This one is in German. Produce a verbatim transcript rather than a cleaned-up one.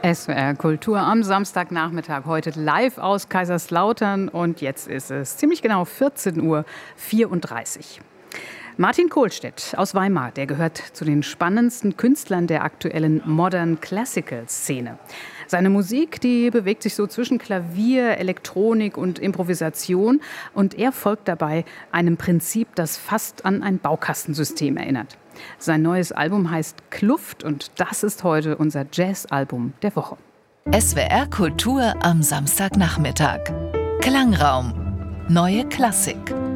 S W R Kultur am Samstagnachmittag, heute live aus Kaiserslautern und jetzt ist es ziemlich genau vierzehn Uhr vierunddreißig. Martin Kohlstedt aus Weimar, der gehört zu den spannendsten Künstlern der aktuellen Modern Classical Szene. Seine Musik, die bewegt sich so zwischen Klavier, Elektronik und Improvisation und er folgt dabei einem Prinzip, das fast an ein Baukastensystem erinnert. Sein neues Album heißt Kluft und das ist heute unser Jazz-Album der Woche. S W R Kultur am Samstagnachmittag. Klangraum. Neue Klassik.